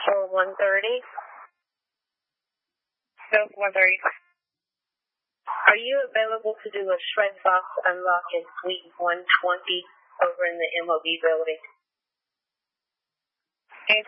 For 130? So 130. Are you available to do a shred box unlock in Suite 120 over in the MOB building?